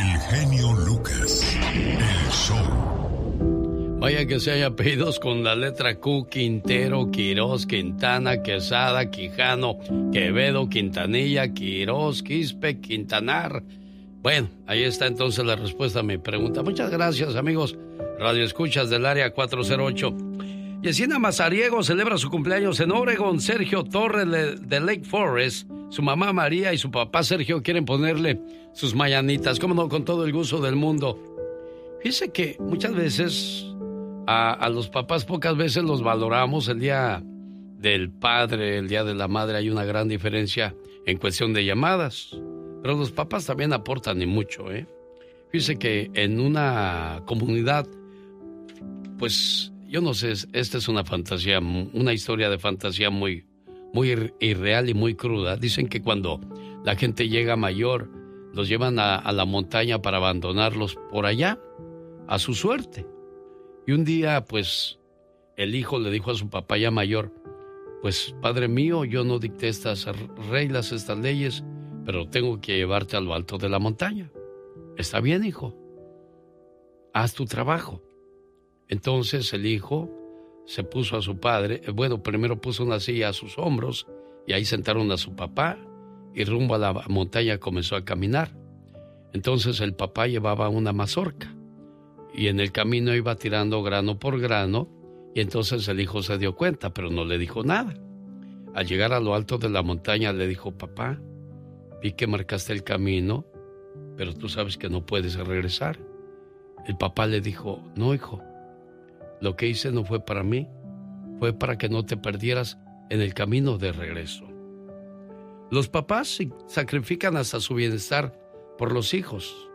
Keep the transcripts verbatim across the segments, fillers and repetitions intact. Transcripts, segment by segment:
El genio Lucas, el show. Vaya que se haya apellidos con la letra Q: Quintero, Quirós, Quintana, Quesada, Quijano, Quevedo, Quintanilla, Quirós, Quispe, Quintanar. Bueno, ahí está entonces la respuesta a mi pregunta. Muchas gracias, amigos Radio Escuchas del área cuatro cero ocho. Yesenia Mazariego celebra su cumpleaños en Oregon. Sergio Torres de Lake Forest, su mamá María y su papá Sergio quieren ponerle sus mañanitas. Cómo no, con todo el gusto del mundo. Fíjese que muchas veces a, a los papás pocas veces los valoramos. El día del padre, el día de la madre, hay una gran diferencia en cuestión de llamadas. Pero los papás también aportan y mucho, ¿eh? Fíjese que en una comunidad, pues yo no sé, esta es una fantasía, una historia de fantasía muy, muy irreal y muy cruda. Dicen que cuando la gente llega mayor, los llevan a, a la montaña para abandonarlos por allá, a su suerte. Y un día, pues, el hijo le dijo a su papá ya mayor, pues, padre mío, yo no dicté estas reglas, estas leyes, pero tengo que llevarte a lo alto de la montaña. Está bien, hijo. Haz tu trabajo. Entonces el hijo se puso a su padre, bueno, primero puso una silla a sus hombros y ahí sentaron a su papá y rumbo a la montaña comenzó a caminar. Entonces el papá llevaba una mazorca y en el camino iba tirando grano por grano y entonces el hijo se dio cuenta, pero no le dijo nada. Al llegar a lo alto de la montaña le dijo, papá, vi que marcaste el camino, pero tú sabes que no puedes regresar. El papá le dijo, no, hijo, lo que hice no fue para mí, fue para que no te perdieras en el camino de regreso. Los papás sacrifican hasta su bienestar por los hijos.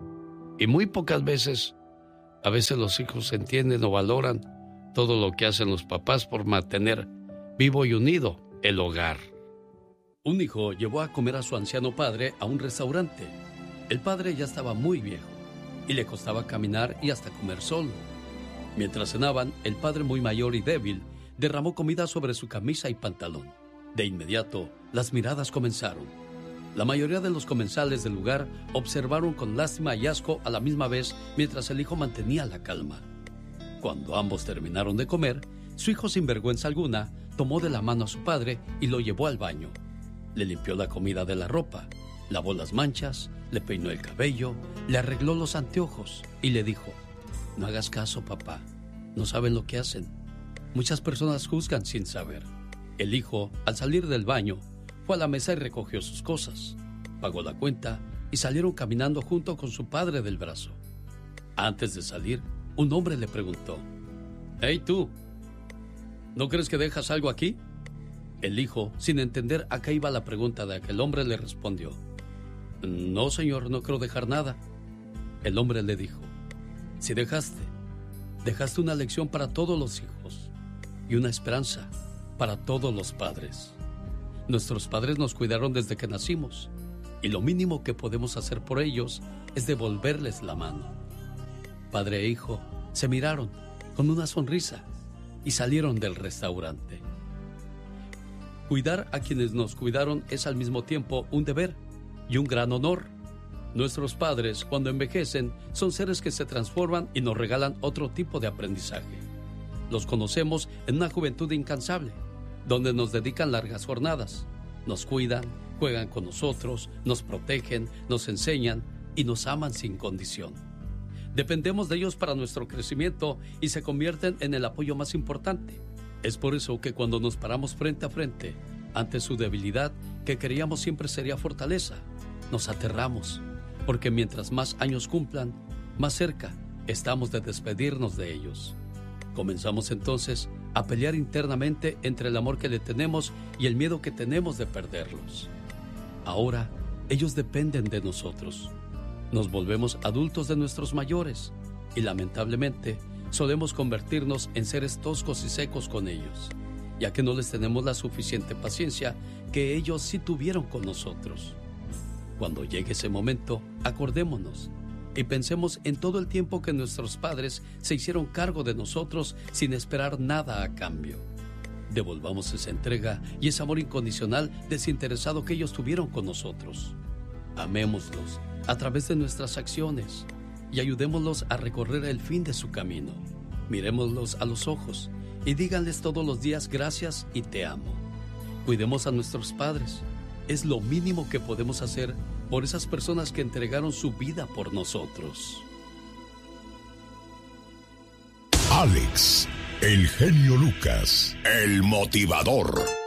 Y muy pocas veces, a veces los hijos entienden o valoran todo lo que hacen los papás por mantener vivo y unido el hogar. Un hijo llevó a comer a su anciano padre a un restaurante. El padre ya estaba muy viejo y le costaba caminar y hasta comer solo. Mientras cenaban, el padre, muy mayor y débil, derramó comida sobre su camisa y pantalón. De inmediato, las miradas comenzaron. La mayoría de los comensales del lugar observaron con lástima y asco a la misma vez mientras el hijo mantenía la calma. Cuando ambos terminaron de comer, su hijo, sin vergüenza alguna, tomó de la mano a su padre y lo llevó al baño. Le limpió la comida de la ropa, lavó las manchas, le peinó el cabello, le arregló los anteojos y le dijo, no hagas caso, papá, no saben lo que hacen. Muchas personas juzgan sin saber. El hijo, al salir del baño, fue a la mesa y recogió sus cosas, pagó la cuenta y salieron caminando junto con su padre del brazo. Antes de salir, un hombre le preguntó, «Hey, tú, ¿no crees que dejas algo aquí?» El hijo, sin entender a qué iba la pregunta de aquel hombre, le respondió, «No, señor, no creo dejar nada». El hombre le dijo, «Si dejaste, dejaste una lección para todos los hijos y una esperanza para todos los padres. Nuestros padres nos cuidaron desde que nacimos y lo mínimo que podemos hacer por ellos es devolverles la mano». Padre e hijo se miraron con una sonrisa y salieron del restaurante. Cuidar a quienes nos cuidaron es al mismo tiempo un deber y un gran honor. Nuestros padres, cuando envejecen, son seres que se transforman y nos regalan otro tipo de aprendizaje. Los conocemos en una juventud incansable, donde nos dedican largas jornadas. Nos cuidan, juegan con nosotros, nos protegen, nos enseñan y nos aman sin condición. Dependemos de ellos para nuestro crecimiento y se convierten en el apoyo más importante. Es por eso que cuando nos paramos frente a frente ante su debilidad, que creíamos siempre sería fortaleza, nos aterramos, porque mientras más años cumplan, más cerca estamos de despedirnos de ellos. Comenzamos entonces a pelear internamente entre el amor que le tenemos y el miedo que tenemos de perderlos. Ahora, ellos dependen de nosotros. Nos volvemos adultos de nuestros mayores y lamentablemente solemos convertirnos en seres toscos y secos con ellos, ya que no les tenemos la suficiente paciencia que ellos sí tuvieron con nosotros. Cuando llegue ese momento, acordémonos y pensemos en todo el tiempo que nuestros padres se hicieron cargo de nosotros sin esperar nada a cambio. Devolvamos esa entrega y ese amor incondicional desinteresado que ellos tuvieron con nosotros. Amémoslos a través de nuestras acciones y ayudémoslos a recorrer el fin de su camino. Mirémoslos a los ojos y díganles todos los días gracias y te amo. Cuidemos a nuestros padres. Es lo mínimo que podemos hacer por esas personas que entregaron su vida por nosotros. Alex, el genio Lucas, el motivador.